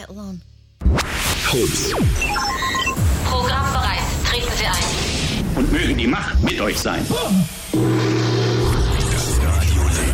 kettle on. Puls. Programm bereit. Treten Sie ein. Und mögen die Macht mit euch sein.